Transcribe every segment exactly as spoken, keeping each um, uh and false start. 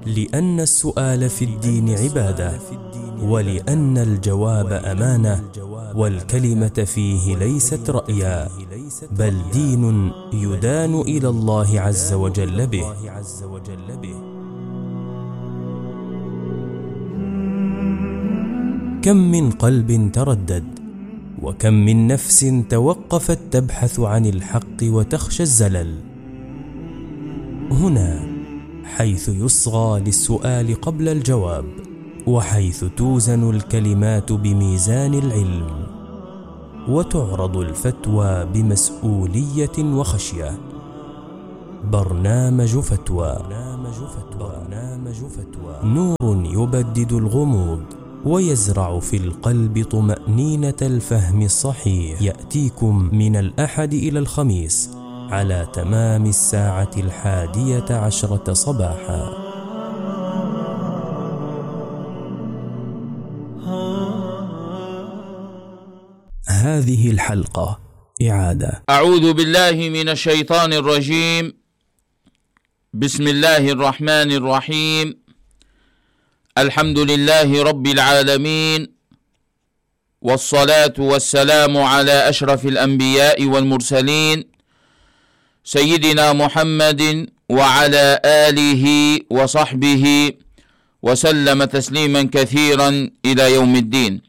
لأن السؤال في الدين عبادة، ولأن الجواب أمانة، والكلمة فيه ليست رأيا، بل دين يدان إلى الله عز وجل به. كم من قلب تردد، وكم من نفس توقفت تبحث عن الحق وتخشى الزلل. هنا حيث يصغى للسؤال قبل الجواب، وحيث توزن الكلمات بميزان العلم، وتعرض الفتوى بمسؤولية وخشية. برنامج فتوى، نور يبدد الغموض ويزرع في القلب طمأنينة الفهم الصحيح. يأتيكم من الأحد إلى الخميس على تمام الساعة الحادية عشرة صباحا. هذه الحلقة إعادة. أعوذ بالله من الشيطان الرجيم. بسم الله الرحمن الرحيم. الحمد لله رب العالمين، والصلاة والسلام على أشرف الأنبياء والمرسلين سيدنا محمد وعلى آله وصحبه وسلم تسليما كثيرا إلى يوم الدين.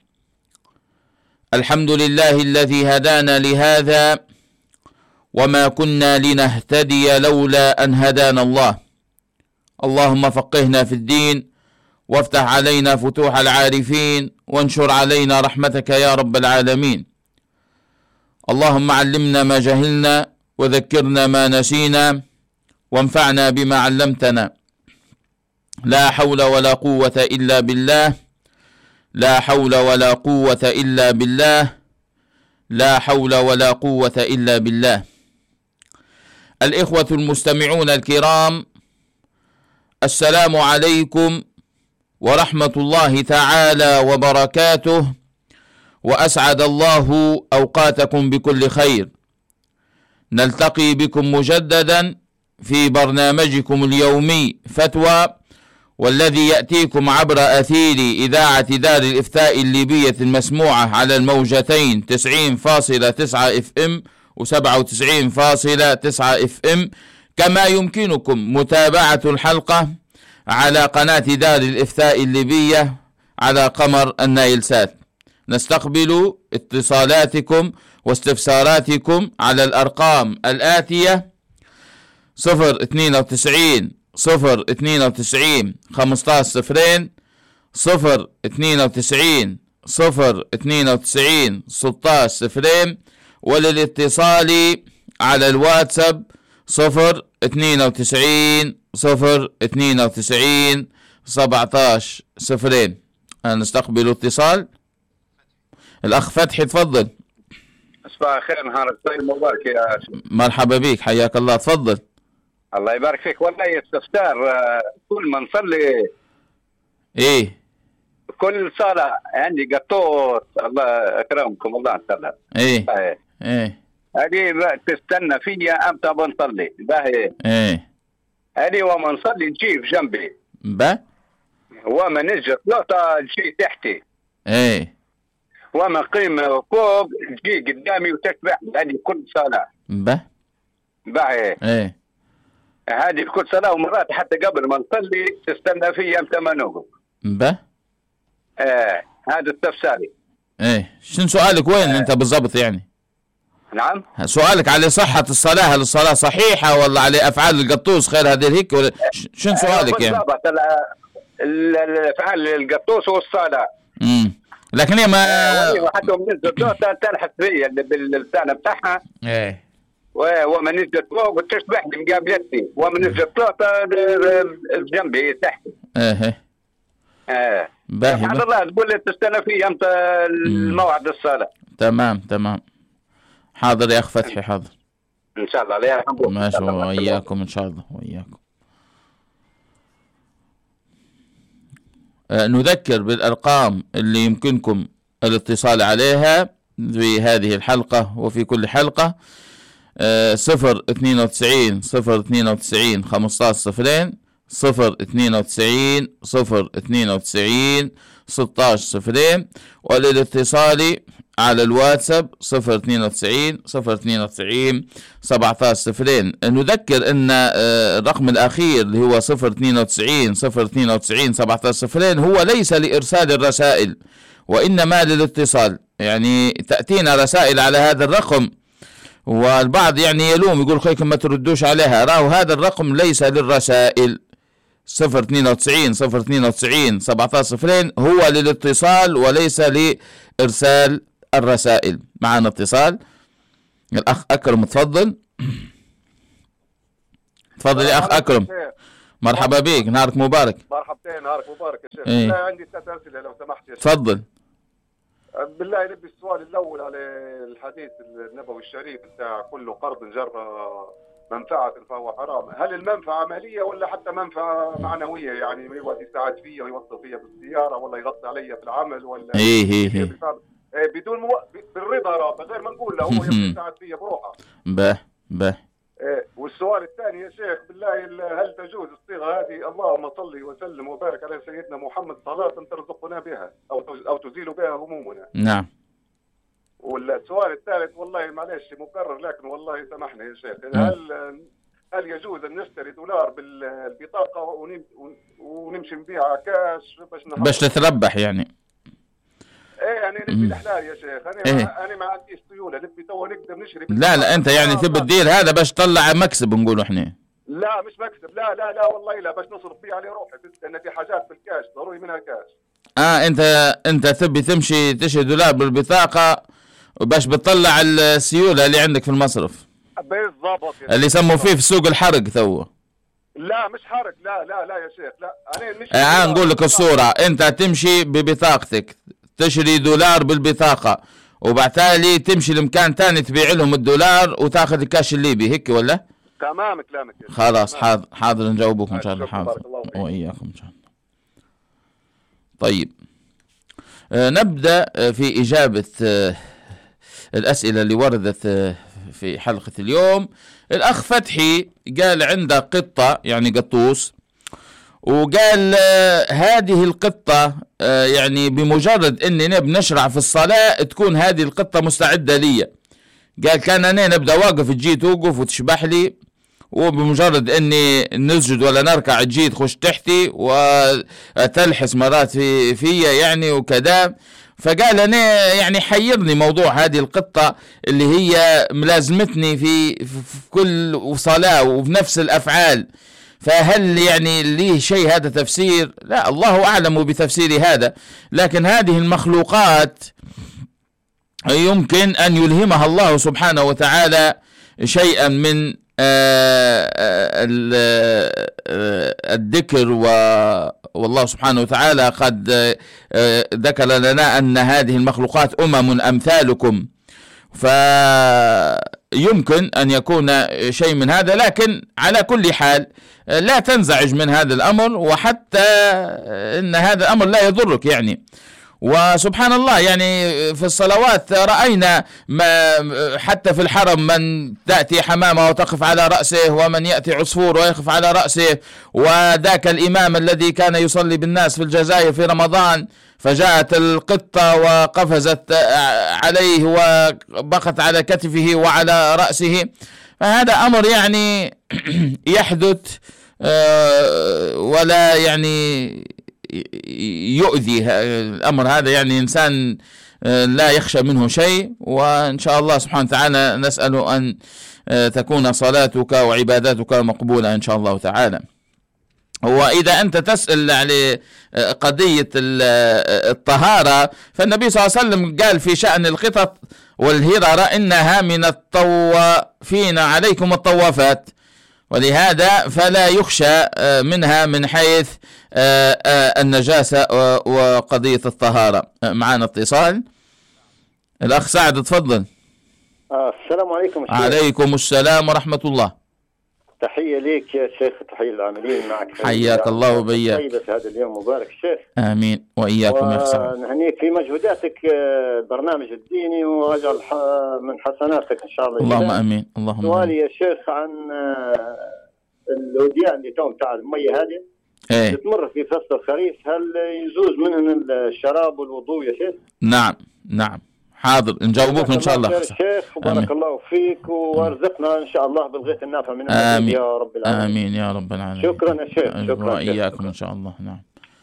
الحمد لله الذي هدانا لهذا، وما كنا لنهتدي لولا أن هدانا الله. اللهم فقهنا في الدين، وافتح علينا فتوح العارفين، وانشر علينا رحمتك يا رب العالمين. اللهم علمنا ما جهلنا، وذكرنا ما نسينا، وانفعنا بما علمتنا. لا حول ولا قوة إلا بالله، لا حول ولا قوة إلا بالله، لا حول ولا قوة إلا بالله. الإخوة المستمعون الكرام، السلام عليكم ورحمة الله تعالى وبركاته، وأسعد الله أوقاتكم بكل خير. نلتقي بكم مجددا في برنامجكم اليومي فتوى، والذي يأتيكم عبر أثير إذاعة دار الإفتاء الليبية المسموعة على الموجتين تسعين فاصلة تسعة اف ام وسبعة وتسعين فاصلة تسعة اف ام، كما يمكنكم متابعة الحلقة على قناة دار الإفتاء الليبية على قمر النايل سات. نستقبل اتصالاتكم واستفساراتكم على الأرقام الآتية: صفر اثنين وتسعين صفر اثنين وتسعين خمسة عشر صفرين، صفر اثنين وتسعين صفر اثنين وتسعين ستة عشر صفرين، وللاتصال على الواتساب صفر اثنين وتسعين صفر اثنين وتسعين سبعة عشر صفرين. نستقبل اتصال. الأخ فتحي، تفضل. صباح الخير، نهارك طيب مبارك يا شيخ. مرحبا بك، حياك الله، تفضل. الله يبارك فيك. والله استفسار، كل ما نصلي ايه كل صلاة عندي قطوط، الله أكرمكم، الله نصلي ايه ايه, إيه. هذه تستنى فيا أمتى بنصلي باهي ايه هذه وما نصلي تجي في جنبي با وما نجي ثلاثة تجي تحتي، ايه وما قيم فوق تجي قدامي وتتبع. هذه كل صلاة با باهي ايه هذه كل صلاة، ومرات حتى قبل ما نصلي تستنى فيا أمتى ما نوقف. با ايه هذا استفساري. ايه شنو سؤالك؟ وين آه. انت بالضبط يعني؟ نعم، سؤالك على صحة الصلاة، هل الصلاة صحيحة ولا على أفعال القطوس خير هذه هيك ولا شنو سؤالك يعني؟ بالضبط الأفعال القطوس والصلاة. امم لكن هي ما آه حتى من نزلت تلحق فيا بالبتاع بتاعها. ايه ومن نزلت فوق وتشبحني مقابلتي، ومن نزلت جنبي تحت. ايه اه باهي. سبحان الله، تقول لي تستنى في امتى الموعد الصلاة. تمام تمام، حاضر يا اخ فتحي، حاضر ان شاء الله. الله يرحمكم. ماشي، وإياكم ان شاء الله، وإياكم. آه نذكر بالارقام اللي يمكنكم الاتصال عليها في هذه الحلقة وفي كل حلقة: آه صفر اثنين وتسعين صفر اثنين وتسعين خمسة عشر صفرين، صفر اثنين وتسعين صفر اثنين وتسعين ستة عشر صفرين، وللاتصال على الواتساب صفر اثنين وتسعين صفر اثنين وتسعين سبعة عشر صفرين. نذكر ان الرقم الاخير اللي هو صفر اثنين وتسعين صفر اثنين وتسعين سبعة عشر صفرين هو ليس لارسال الرسائل وانما للاتصال، يعني تأتينا رسائل على هذا الرقم والبعض يعني يلوم يقول خيكم ما تردوش عليها، راهو هذا الرقم ليس للرسائل، صفر اثنين وتسعين صفر اثنين وتسعين سبعة عشر صفرين هو للاتصال وليس لإرسال الرسائل. معنا اتصال، الأخ أكرم تفضل. تفضل يا أخ أكرم. مرحبا بك، نهارك مبارك. مرحبتين، نهارك مبارك يا شيخ. إيه؟ عندي ثلاث أسئلة لو سمحت يا شيخ. تفضل. بالله نبي السؤال الأول على الحديث النبوي الشريف بتاع كل قرض جر منفعة فهو حرام. هل المنفعة مالية ولا حتى منفعة معنوية؟ يعني يقعد يساعد فيا ويوصل فيا بالسيارة ولا يغطي علي في العمل ولا إيه إيه إيه بدون مو... بالرضا رابع غير ما نقول له هو يساعد فيا بروحه. به به. إيه. والسؤال الثاني يا شيخ بالله هل تجوز الصيغه هذه اللهم صل وسلم وبارك على سيدنا محمد صلاة ترزقنا بها او او تزيل بها همومنا؟ نعم. والسؤال الثالث والله معلش مكرر لكن والله سامحني يا شيخ، هل هل يجوز ان نشتري دولار بالبطاقه ونمشي نبيعها كاش باش باش تتربح يعني؟ ايه يعني نبي الحلال يا شيخ. انا إيه؟ ما انا ما عنديش سيوله، نبي تو نقدر نشري. لا لا انت يعني تبي تدير هذا باش تطلع مكسب نقولوا احنا. لا مش مكسب، لا لا لا والله لا، باش نصرف فيه على روحي لان في حاجات بالكاش ضروري منها كاش. اه انت انت تبي تمشي تشتري دولار بالبطاقه باش بتطلع السيوله اللي عندك في المصرف. بالضبط اللي يسموا فيه في سوق الحرق ثوه. لا مش حرق، لا لا لا يا شيخ، لا انا مش اه نقول لك الصوره، انت تمشي ببطاقتك تشتري دولار بالبطاقة وبعتالي تمشي لمكان تاني تبيع لهم الدولار وتاخذ الكاش الليبي، هيك ولا؟ تمام كلامك. خلاص حاضر حاضر نجاوبكم ان شاء الله. حاضر واياكم ان شاء الله. طيب آه نبدأ في إجابة آه الأسئلة اللي وردت آه في حلقة اليوم. الأخ فتحي قال عنده قطة يعني قطوس، وقال آه هذه القطة آه يعني بمجرد اننا بنشرع في الصلاة تكون هذه القطة مستعدة لي. قال كان انا نبدأ واقف تجي توقف وتشبح لي، وبمجرد اني نسجد ولا نركع تجي تخش تحتي وتلحس مرات في فيا يعني وكذا. فقال انا يعني حيرني موضوع هذه القطة اللي هي ملازمتني في, في كل صلاة وبنفس الافعال، فهل يعني ليه شيء هذا تفسير؟ لا الله أعلم بتفسير هذا، لكن هذه المخلوقات يمكن أن يلهمها الله سبحانه وتعالى شيئا من الذكر، والله سبحانه وتعالى قد ذكر لنا أن هذه المخلوقات أمم أمثالكم، فيمكن أن يكون شيء من هذا. لكن على كل حال لا تنزعج من هذا الأمر، وحتى إن هذا الأمر لا يضرك يعني. وسبحان الله يعني في الصلوات رأينا ما حتى في الحرم من تأتي حمامة وتقف على رأسه، ومن يأتي عصفور ويقف على رأسه. وذاك الإمام الذي كان يصلي بالناس في الجزائر في رمضان فجاءت القطة وقفزت عليه وبقت على كتفه وعلى رأسه. فهذا أمر يعني يحدث ولا يعني يؤذي الأمر هذا، يعني إنسان لا يخشى منه شيء. وإن شاء الله سبحانه وتعالى نسأل أن تكون صلاتك وعباداتك مقبولة إن شاء الله تعالى. وإذا أنت تسأل على قضية الطهارة، فالنبي صلى الله عليه وسلم قال في شأن القطط والهرر إنها من الطوافين عليكم الطوافات، ولهذا فلا يخشى منها من حيث النجاسة وقضية الطهارة. معنا اتصال، الأخ سعد تفضل. السلام عليكم. عليكم السلام ورحمة الله. تحية ليك يا شيخ، تحية العاملين معك. حياك الله وبياك. طيبة هذا اليوم مبارك شيخ. آمين وإياكم يا حسن. ونهنيك في مجهوداتك البرنامج الديني، واجعل من حسناتك إن شاء الله. اللهم آمين اللهم آمين. سؤالي يا شيخ عن الوديان اللي توم بتاع المية هذه ايه تمر في فصل الخريف، هل يجوز منهم الشراب والوضوء يا شيخ؟ نعم نعم حاضر نجاوبوك ان شاء الله. يا شيخ وبارك الله فيك وارزقنا ان شاء الله بالغيث النافع من آمين يا رب العالمين. آمين يا رب العالمين. شكرا يا شيخ. شكرا وإياكم إن شاء الله. نعم.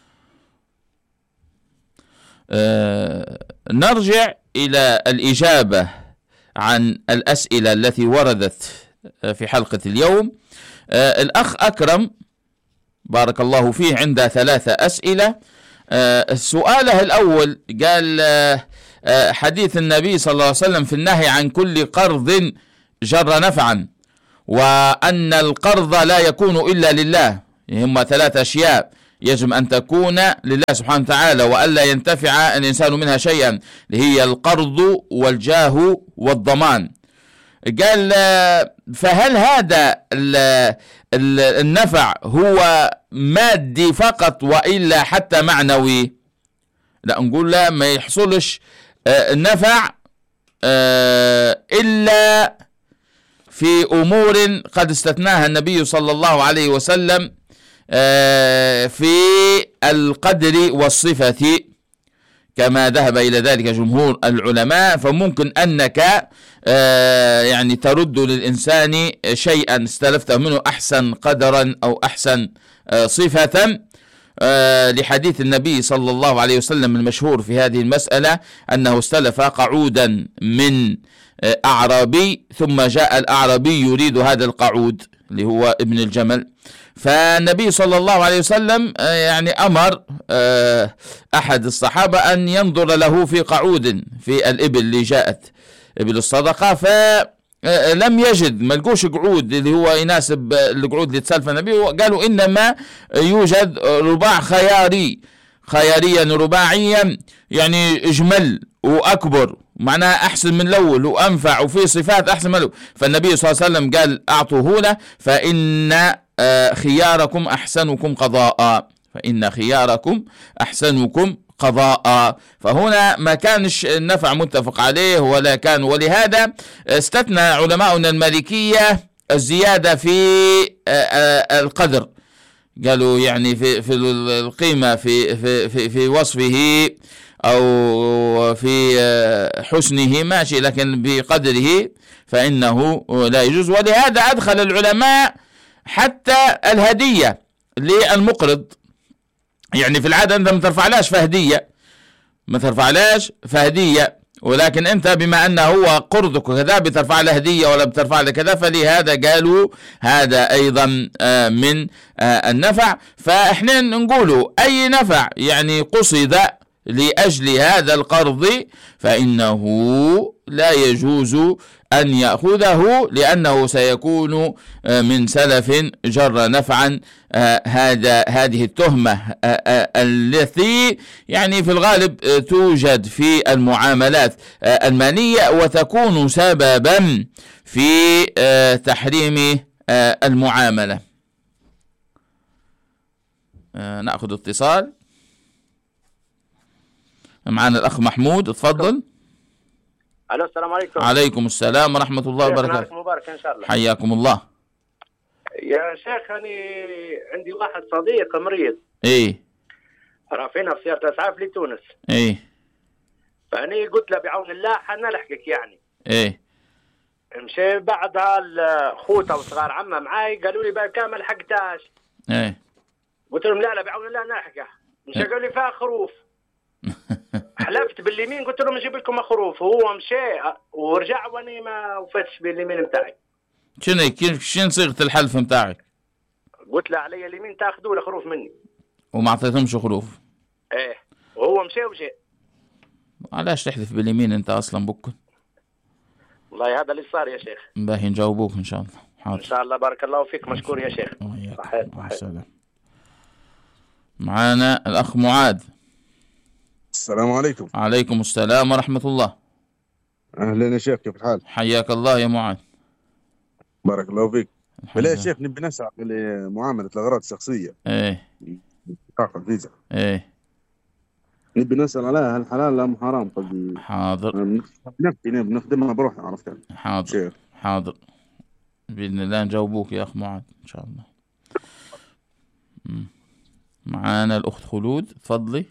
آه نرجع إلى الإجابة عن الأسئلة التي وردت في حلقة اليوم. آه الأخ أكرم بارك الله فيه عنده ثلاثة أسئلة. آه سؤاله الأول قال آه حديث النبي صلى الله عليه وسلم في النهي عن كل قرض جر نفعا، وأن القرض لا يكون إلا لله. هم ثلاث أشياء يجب أن تكون لله سبحانه وتعالى وألا ينتفع الإنسان منها شيئا، اللي هي القرض والجاه والضمان. قال فهل هذا النفع هو مادي فقط وإلا حتى معنوي؟ لا، نقول لا، ما يحصلش النفع إلا في أمور قد استثناها النبي صلى الله عليه وسلم في القدر والصفة كما ذهب إلى ذلك جمهور العلماء. فممكن أنك يعني ترد للإنسان شيئا استلفته منه أحسن قدرا أو أحسن صفة، لحديث النبي صلى الله عليه وسلم المشهور في هذه المسألة أنه استلف قعودا من أعرابي، ثم جاء الأعرابي يريد هذا القعود اللي هو ابن الجمل، فالنبي صلى الله عليه وسلم يعني أمر أحد الصحابة أن ينظر له في قعود في الإبل اللي جاءت إبل الصدقة، فلم يجد، ما لقوش قعود اللي هو يناسب القعود اللي تسلف النبي. قالوا إنما يوجد رباع خياري، خياريا رباعيا يعني جمل وأكبر، معناها أحسن من الأول وأنفع وفي صفات أحسن من الأول. فالنبي صلى الله عليه وسلم قال أعطوه له، فإن خياركم أحسنكم قضاء، فإن خياركم أحسنكم قضاء. فهنا ما كانش النفع متفق عليه ولا كان، ولهذا استثنى علماؤنا المالكية الزيادة في القدر، قالوا يعني في في القيمة في في في, في وصفه أو في حسنه ماشي، لكن بقدره فإنه لا يجوز. ولهذا أدخل العلماء حتى الهدية للمقرض، يعني في العادة أنت ما ترفعلاش فهدية، ما ترفعلاش فهدية، ولكن أنت بما أنه هو قرضك وكذا بترفع له هدية ولا بترفع له كذا، فلهذا قالوا هذا أيضا من النفع. فإحنا نقولوا أي نفع يعني قصد لأجل هذا القرض فإنه لا يجوز أن يأخذه، لأنه سيكون من سلف جر نفعا. هذا هذه التهمة التي يعني في الغالب توجد في المعاملات المالية وتكون سببا في تحريم المعاملة. نأخذ اتصال معنا الأخ محمود، اتفضل. الو السلام عليكم. عليكم السلام ورحمة الله وبركاته. مبارك إن شاء الله. حياكم الله. يا شيخ أنا عندي واحد صديق مريض. إيه. رافينا في سيارة إسعاف لتونس. إيه. فأنا قلت له بعون الله حنلحقك يعني. إيه. مشي بعدها خوته وصغار عمه معاي قالوا لي بقى كامل لحقتاش. إيه. قلت لهم لا لا بعون الله نلحقه. مشي قالوا لي فيها خروف. حلفت باليمين قلت لهم نجيب لكم خروف، هو مشى ورجع وانا ما وفتش باليمين نتاعي. شنو كيف شنو صيغه الحلف نتاعك؟ قلت له علي اليمين تاخذوا له خروف مني وما اعطيتهمش خروف. ايه وهو مشى وجاء. علاش تحلف باليمين انت اصلا بكل؟ والله هذا اللي صار يا شيخ. باهي نجاوبوك ان شاء الله. حاضر. ان شاء الله بارك الله فيك، مشكور يا شيخ. صحيح صحيح. معانا الاخ معاذ. السلام عليكم. عليكم السلام ورحمة الله. أهلا يا شيخ، كيف الحال؟ حياك الله يا معاذ. بارك الله فيك. بالله يا شيخ نبي نسأل لمعاملة الأغراض الشخصية. إيه. بطاقة الفيزا. إيه. نبي نسأل عليها هل حلال أم حرام؟ قصدي. حاضر. نبي بنخدمها بروحنا، عرفت؟ حاضر. شيخ. حاضر. بإذن الله نجاوبوك يا أخ معاذ إن شاء الله. معانا الأخت خلود، تفضلي.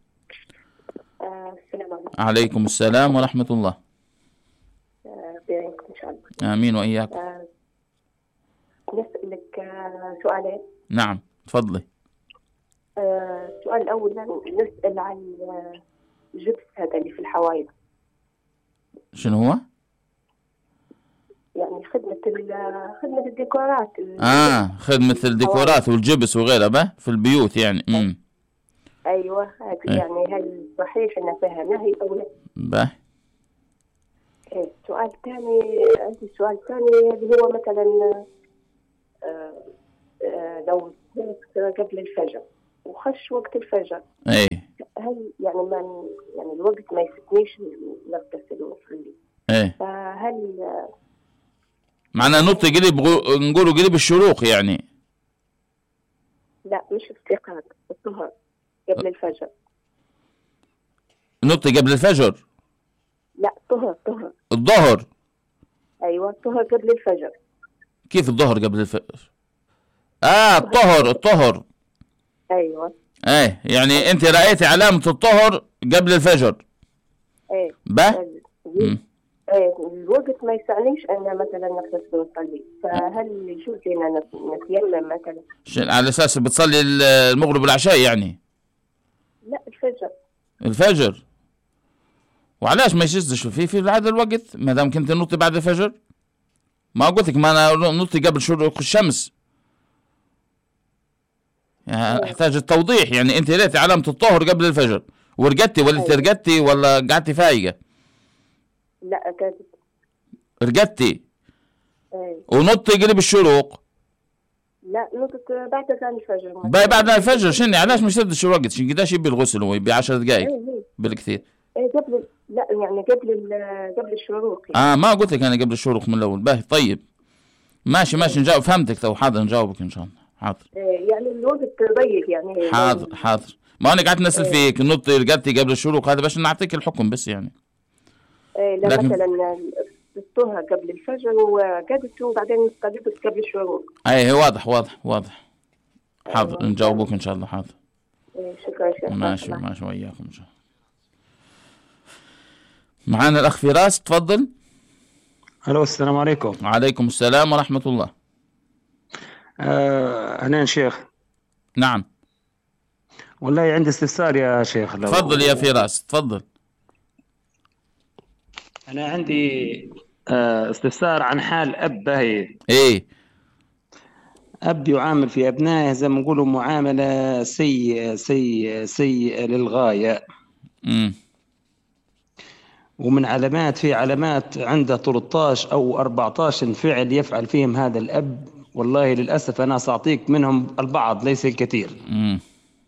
آه السلام عليكم. عليكم السلام ورحمة الله. آه بيعينكم إن شاء الله. آمين وإياكم. آه نسألك آه سؤالين. نعم تفضلي. آه السؤال الأول نسأل عن الجبس هذا اللي في الحوائط. شنو هو؟ يعني خدمة خدمة الديكورات. آه خدمة الديكورات والجبس وغيرها به في البيوت يعني. امم أيوة هذه أيه. يعني هل صحيح إن فيها نهي أو لا؟ به. إيه سؤال ثاني، عندي سؤال ثاني اللي هو مثلا آه آه لو قبل الفجر وخش وقت الفجر. ايه هل يعني ما يعني الوقت ما يفتنيش نغتسل ونصلي. ايه فهل معنا نط قلب نقولوا قلب الشروق يعني؟ لا مش استيقاظ، الظهر قبل الفجر. نط قبل الفجر؟ لا الظهر الظهر الظهر. ايوه الظهر قبل الفجر. كيف الظهر قبل الفجر؟ اه الطهر الطهر. ايوه ايه يعني انت رأيتي علامة الطهر قبل الفجر. ايه به؟ ايه الوقت ما يسعنيش انا مثلا نغتسل ونصلي، فهل يجوز لنا نتيمم مثلا؟ على اساس بتصلي المغرب والعشاء يعني؟ لا الفجر. الفجر. وعلاش ما يجوزش في في هذا الوقت ما دام كنت نطي بعد الفجر؟ ما قلت لك ما انا نطي قبل شروق الشمس. يعني احتاج التوضيح، يعني انت لقيتي علامة الطهر قبل الفجر ورقدتي ولا أيوة. رقدتي ولا قعدتي فايقة؟ لا رقدت. رقدتي؟ ايوه. ونطي قلب الشروق؟ لا نطت بعد ثاني الفجر. باي بعد الفجر شنو علاش ما يسدش الوقت؟ شنو قداش يبي الغسل؟ هو يبي عشر دقائق أيه. بالكثير. ايه قبل لا يعني قبل قبل الشروق يعني. اه ما قلت لك انا قبل الشروق من الاول. باهي طيب ماشي ماشي نجاوب، فهمتك تو. حاضر نجاوبك ان شاء الله. حاضر. إيه يعني الوقت ضيق يعني. حاضر حاضر. ما انا قعدت نسال إيه. فيك نطي رقدتي قبل الشروق هذا باش نعطيك الحكم بس يعني. ايه لا لكن... مثلا الطهر قبل الفجر وقعدت وبعدين قعدت قبل الشروق. اي واضح واضح واضح. حاضر أيوة. نجاوبك ان شاء الله. حاضر. إيه شكرا شكرا. ماشي ماشي وياكم ان شاء الله. معانا الاخ فراس، تفضل. الو السلام عليكم. وعليكم السلام ورحمة الله. آه هنين شيخ. نعم. والله عندي استفسار يا شيخ. لو تفضل يا فراس تفضل. أنا عندي آه استفسار عن حال أب. باهي إيه أب يعامل في أبنائه زي ما نقولوا معاملة سيئة سيئة سيئة للغاية. امم ومن علامات في علامات عنده ثلاثة عشر أو أربعة عشر فعل يفعل فيهم هذا الأب. والله للأسف أنا سأعطيك منهم البعض ليس الكثير. امم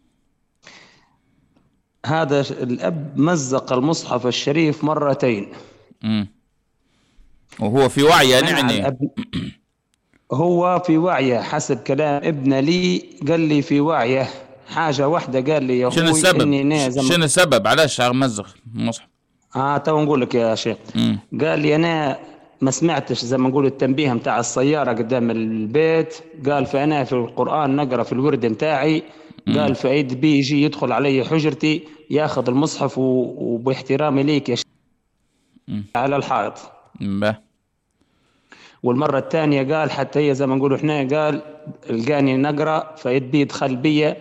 هذا الأب مزق المصحف الشريف مرتين. امم وهو في وعيه يعني. هو في وعيه حسب كلام ابنه لي، قال لي في وعيه. حاجة واحدة قال لي يا شنو السبب؟ شنو السبب علاش مزق المصحف؟ اه تو نقول لك يا شيخ. مم. قال لي انا ما سمعتش زي ما نقول التنبيه متاع السيارة قدام البيت. قال فانا في القرآن نقرأ في الورد متاعي. قال فايد بي يجي يدخل علي حجرتي ياخذ المصحف وباحترامي ليك يا شيخ على الحائط. مم. والمرة الثانية قال حتى هي زي ما نقولوا احنا، قال القاني نقرأ فايد بي يدخل بي.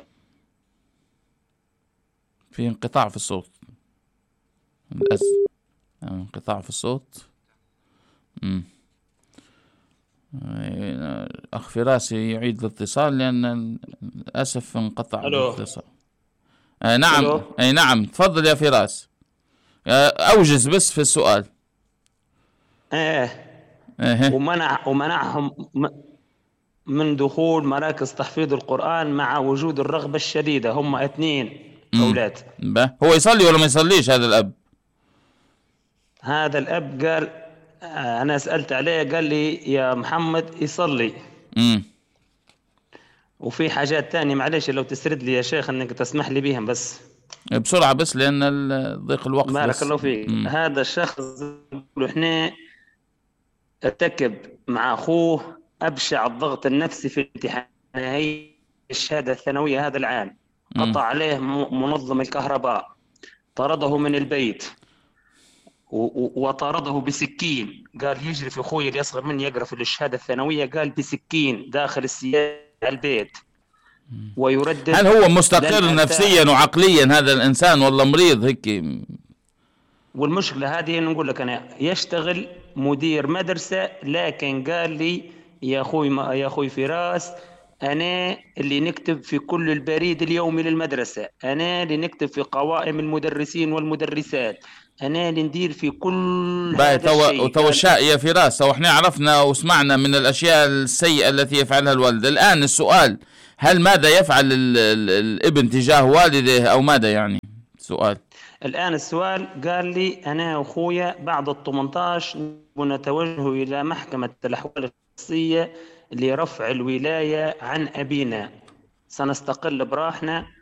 في انقطاع في الصوت للأسف. انقطاع في الصوت. امم أخ فراسي يعيد الاتصال لأن للأسف انقطع الاتصال. آه نعم. ألو. أي نعم تفضل يا فراس. أوجز بس في السؤال. ايه ايه ومنع ومنعهم من دخول مراكز تحفيظ القرآن مع وجود الرغبة الشديدة. هم اثنين أولاد. به. هو يصلي ولا ما يصليش هذا الأب؟ هذا الأب قال أنا سألت عليه قال لي يا محمد يصلي. امم وفي حاجات تانية معلش لو تسرد لي يا شيخ انك تسمح لي بيهم بس بسرعة بس لأن ضيق الوقت. بارك الله فيك. هذا الشخص احنا ارتكب مع أخوه أبشع الضغط النفسي في الامتحان. هي الشهادة الثانوية هذا العام، قطع عليه منظم الكهرباء، طرده من البيت وطرده بسكين، قال يجري في أخوي اللي أصغر مني يقرأ في الشهادة الثانوية، قال بسكين داخل السيارة البيت ويردد. هل هو مستقر نفسيا وعقليا هذا الإنسان والله مريض هيك؟ والمشكلة هذه نقول لك أنا يشتغل مدير مدرسة، لكن قال لي يا أخوي ما يا أخوي فراس أنا اللي نكتب في كل البريد اليومي للمدرسة، أنا اللي نكتب في قوائم المدرسين والمدرسات، أنا اللي ندير في كل هذا الشيء. وتو الشاء يا فراس، تو احنا عرفنا وسمعنا من الأشياء السيئة التي يفعلها الوالد. الآن السؤال، هل ماذا يفعل ال ال الابن تجاه والده أو ماذا يعني؟ سؤال الآن السؤال قال لي أنا وأخويا بعد الثمانية عشر نتوجه إلى محكمة الأحوال الشخصية لرفع الولاية عن أبينا، سنستقل براحنا